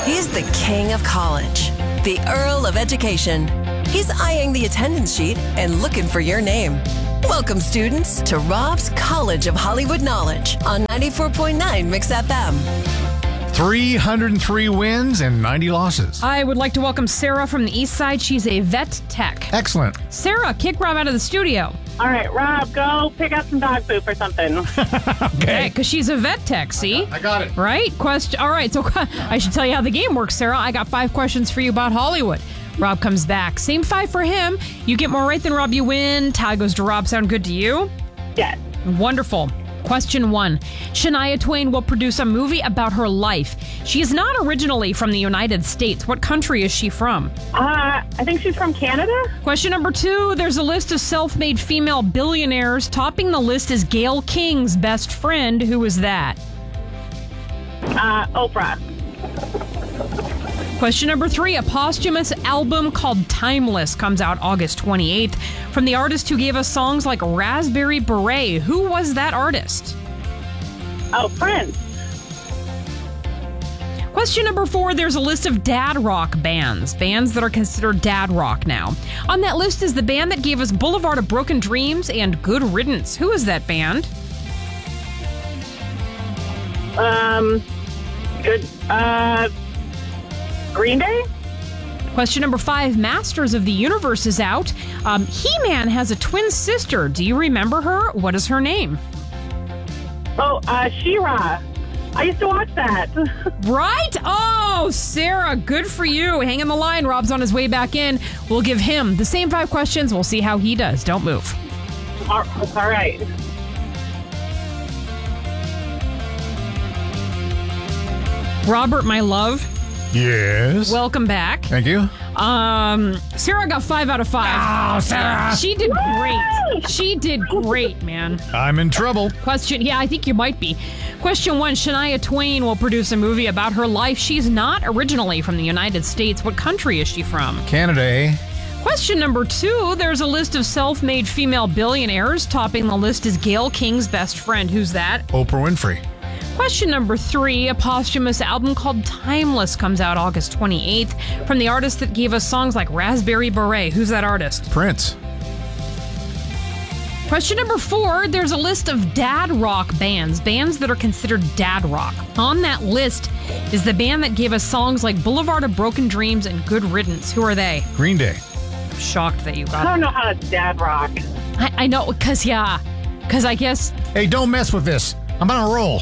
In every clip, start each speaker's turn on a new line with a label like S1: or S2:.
S1: He's the king of college, the Earl of Education. He's eyeing the attendance sheet and looking for your name. Welcome, students, to Rob's College of Hollywood Knowledge on 94.9 Mix FM.
S2: 303 wins and 90 losses.
S3: I would like to welcome Sarah from the East Side. She's a vet tech.
S2: Excellent.
S3: Sarah, kick Rob out of the studio.
S4: All right, Rob, go pick up some dog poop or something.
S3: Okay, because she's a vet tech, see?
S2: I got it.
S3: Right? All right, so I should tell you how the game works, Sarah. I got 5 questions for you about Hollywood. Rob comes back. Same 5 for him. You get more right than Rob, you win. Tie goes to Rob. Sound good to you?
S4: Yes.
S3: Wonderful. Question 1. Shania Twain will produce a movie about her life. She is not originally from the United States. What country is she from?
S4: I think she's from Canada.
S3: Question number 2. There's a list of self-made female billionaires. Topping the list is Gayle King's best friend. Who is that?
S4: Oprah.
S3: Question number 3. A posthumous album called Timeless comes out August 28th from the artist who gave us songs like Raspberry Beret. Who was that artist?
S4: Oh, Prince.
S3: Question number 4. There's a list of dad rock bands that are considered dad rock now. On that list is the band that gave us Boulevard of Broken Dreams and Good Riddance. Who is that band?
S4: Green Day?
S3: Question number 5. Masters of the Universe is out. He-Man has a twin sister. Do you remember her? What is her name?
S4: Oh, She-Ra. I used to watch that.
S3: Right? Oh, Sarah, good for you. Hang in the line. Rob's on his way back in. We'll give him the same 5 questions. We'll see how he does. Don't move.
S4: All right.
S3: Robert, my love.
S2: Yes.
S3: Welcome back.
S2: Thank you.
S3: Sarah got 5 out of 5.
S2: Oh, Sarah.
S3: She did great. She did great, man.
S2: I'm in trouble.
S3: Yeah, I think you might be. Question 1. Shania Twain will produce a movie about her life. She's not originally from the United States. What country is she from?
S2: Canada, eh?
S3: Question number 2. There's a list of self-made female billionaires. Topping the list is Gayle King's best friend. Who's that?
S2: Oprah Winfrey.
S3: Question number 3. A posthumous album called Timeless comes out August 28th from the artist that gave us songs like Raspberry Beret. Who's that artist?
S2: Prince.
S3: Question number 4. There's a list of dad rock bands that are considered dad rock. On that list is the band that gave us songs like Boulevard of Broken Dreams and Good Riddance. Who are they?
S2: Green Day.
S3: I'm shocked that you got
S4: I don't know how it's dad rock.
S3: I know, because I guess...
S2: Hey, don't mess with this. I'm on a roll.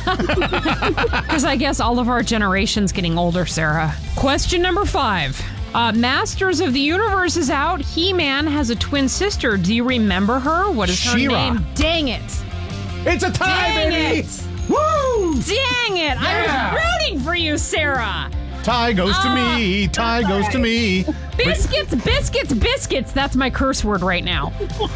S3: Because I guess all of our generation's getting older, Sarah. Question number 5. Masters of the Universe is out. He-Man has a twin sister. Do you remember her? What is her
S2: She-Ra.
S3: name? Dang it.
S2: It's a tie,
S3: Dang
S2: baby.
S3: it.
S2: Woo!
S3: Dang it.
S2: Yeah.
S3: I was rooting for you, Sarah.
S2: Tie goes to me. Tie goes to me.
S3: Biscuits. That's my curse word right now.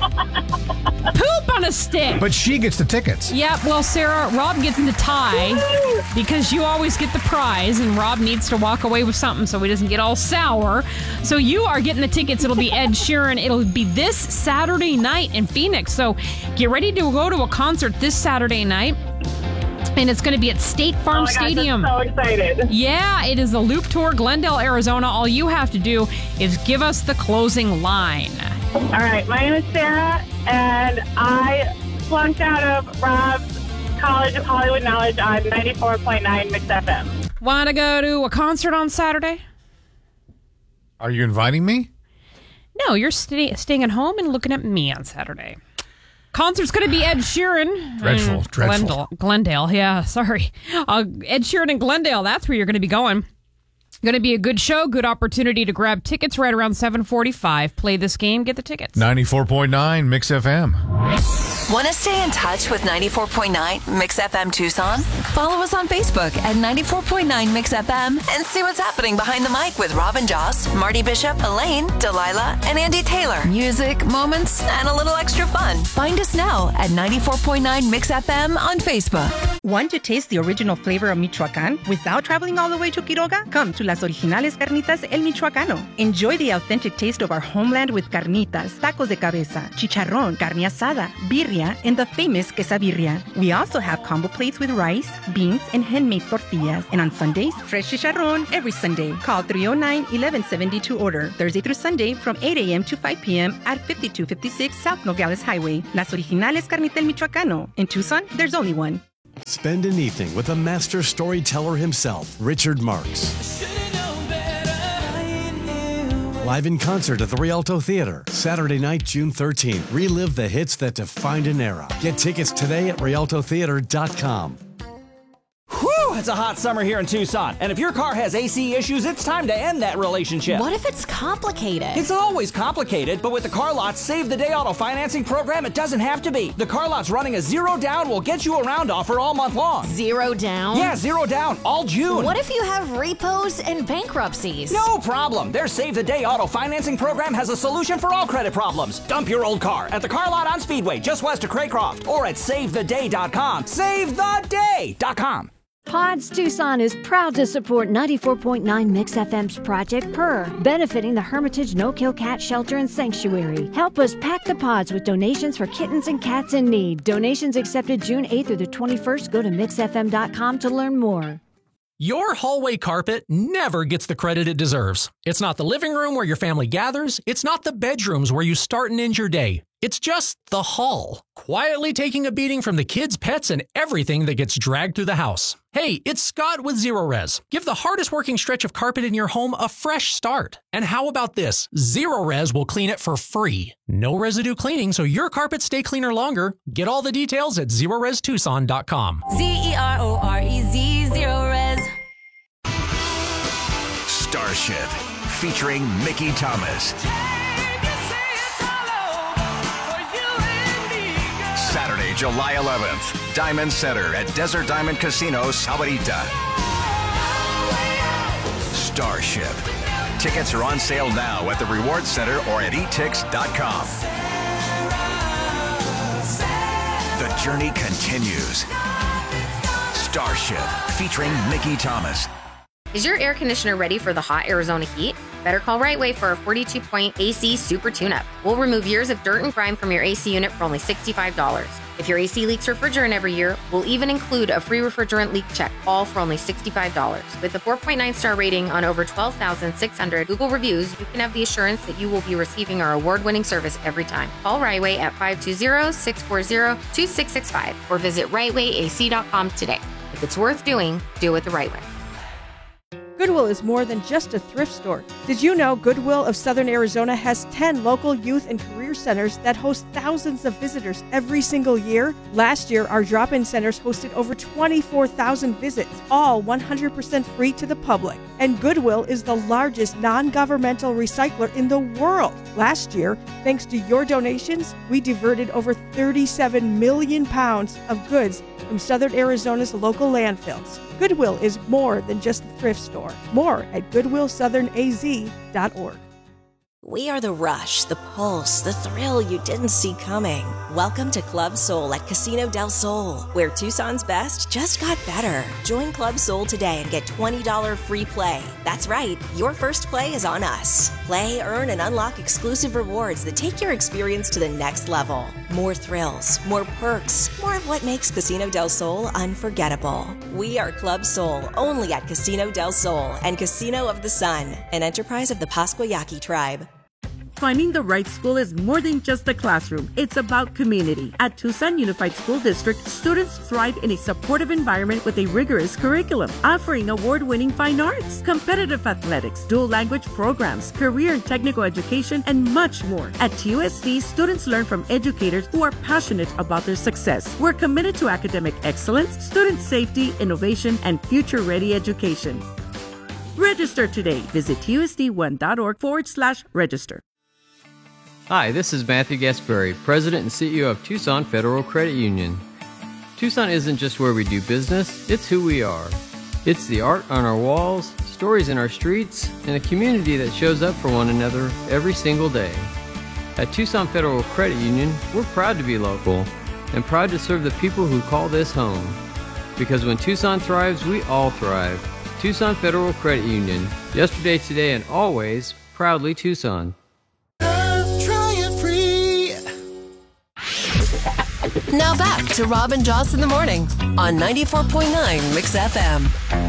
S3: Poop on a stick.
S2: But she gets the tickets.
S3: Yeah, well, Sarah, Rob gets in the tie because you always get the prize, and Rob needs to walk away with something so he doesn't get all sour. So you are getting the tickets. It'll be Ed Sheeran. It'll be this Saturday night in Phoenix. So get ready to go to a concert this Saturday night. And it's going to be at State Farm Stadium.
S4: I'm so excited.
S3: Yeah, it is the Loop Tour, Glendale, Arizona. All you have to do is give us the closing line.
S4: All right, my name is Sarah, and I flunked out of Rob's College of Hollywood Knowledge on 94.9 Mix FM.
S3: Want to go to a concert on Saturday?
S2: Are you inviting me?
S3: No, you're staying at home and looking at me on Saturday. Concert's going to be Ed Sheeran.
S2: Dreadful.
S3: Glendale, yeah, sorry. Ed Sheeran in Glendale, that's where you're going to be going. Going to be a good show, good opportunity to grab tickets right around 7:45. Play this game, get the tickets.
S2: 94.9 Mix FM.
S1: Want to stay in touch with 94.9 Mix FM Tucson? Follow us on Facebook at 94.9 Mix FM and see what's happening behind the mic with Robin Joss, Marty Bishop, Elaine, Delilah, and Andy Taylor. Music, moments, and a little extra fun. Find us now at 94.9 Mix FM on Facebook.
S5: Want to taste the original flavor of Michoacán without traveling all the way to Quiroga? Come to La Las Originales Carnitas El Michoacano. Enjoy the authentic taste of our homeland with carnitas, tacos de cabeza, chicharrón, carne asada, birria, and the famous quesabirria. We also have combo plates with rice, beans, and handmade tortillas. And on Sundays, fresh chicharrón every Sunday. Call 309-1172 order. Thursday through Sunday from 8 a.m. to 5 p.m. at 5256 South Nogales Highway. Las Originales Carnitas El Michoacano. In Tucson, there's only one.
S6: Spend an evening with a master storyteller himself, Richard Marx. Live in concert at the Rialto Theater, Saturday night, June 13th. Relive the hits that defined an era. Get tickets today at rialtotheater.com.
S7: Whew, it's a hot summer here in Tucson. And if your car has AC issues, it's time to end that relationship.
S8: What if it's complicated?
S7: It's always complicated, but with the Car Lot's Save the Day auto financing program, it doesn't have to be. The Car Lot's running a zero down will get you around offer all month long.
S8: Zero down?
S7: Yeah, zero down, all June.
S8: What if you have repos and bankruptcies?
S7: No problem. Their Save the Day auto financing program has a solution for all credit problems. Dump your old car at the Car Lot on Speedway, just west of Craycroft, or at SaveTheDay.com. SaveTheDay.com.
S9: Pods Tucson is proud to support 94.9 Mix FM's Project Purr, benefiting the Hermitage No-Kill Cat Shelter and Sanctuary. Help us pack the pods with donations for kittens and cats in need. Donations accepted June 8th through the 21st. Go to mixfm.com to learn more.
S10: Your hallway carpet never gets the credit it deserves. It's not the living room where your family gathers. It's not the bedrooms where you start and end your day. It's just the hall, quietly taking a beating from the kids, pets, and everything that gets dragged through the house. Hey, it's Scott with Zero Res. Give the hardest working stretch of carpet in your home a fresh start. And how about this? Zero Res will clean it for free. No residue cleaning, so your carpets stay cleaner longer. Get all the details at ZeroResTucson.com.
S1: ZeroRez, Zero Res.
S11: Starship, featuring Mickey Thomas. Saturday, July 11th, Diamond Center at Desert Diamond Casino, Sabanita. Starship. Tickets are on sale now at the Reward Center or at etix.com. The journey continues. Starship, featuring Mickey Thomas.
S12: Is your air conditioner ready for the hot Arizona heat? Better call Right Way for a 42-point AC Super Tune-Up. We'll remove years of dirt and grime from your AC unit for only $65. If your AC leaks refrigerant every year, we'll even include a free refrigerant leak check, all for only $65. With a 4.9-star rating on over 12,600 Google reviews, you can have the assurance that you will be receiving our award-winning service every time. Call Right Way at 520-640-2665 or visit rightwayac.com today. If it's worth doing, do it the right way.
S13: Goodwill is more than just a thrift store. Did you know Goodwill of Southern Arizona has 10 local youth and career centers that host thousands of visitors every single year? Last year, our drop-in centers hosted over 24,000 visits, all 100% free to the public. And Goodwill is the largest non-governmental recycler in the world. Last year, thanks to your donations, we diverted over 37 million pounds of goods from Southern Arizona's local landfills. Goodwill is more than just a thrift store. More at goodwillsouthernaz.org.
S14: We are the rush, the pulse, the thrill you didn't see coming. Welcome to Club Soul at Casino del Sol, where Tucson's best just got better. Join Club Soul today and get $20 free play. That's right, your first play is on us. Play, earn, and unlock exclusive rewards that take your experience to the next level. More thrills, more perks, more of what makes Casino del Sol unforgettable. We are Club Soul, only at Casino del Sol and Casino of the Sun, an enterprise of the Pasquayaki tribe.
S15: Finding the right school is more than just the classroom. It's about community. At Tucson Unified School District, students thrive in a supportive environment with a rigorous curriculum, offering award-winning fine arts, competitive athletics, dual language programs, career and technical education, and much more. At TUSD, students learn from educators who are passionate about their success. We're committed to academic excellence, student safety, innovation, and future-ready education. Register today. Visit TUSD1.org/register.
S16: Hi, this is Matthew Gasperry, President and CEO of Tucson Federal Credit Union. Tucson isn't just where we do business, it's who we are. It's the art on our walls, stories in our streets, and a community that shows up for one another every single day. At Tucson Federal Credit Union, we're proud to be local and proud to serve the people who call this home. Because when Tucson thrives, we all thrive. Tucson Federal Credit Union. Yesterday, today, and always, proudly Tucson.
S1: Now back to Rob and Joss in the morning on 94.9 Mix FM.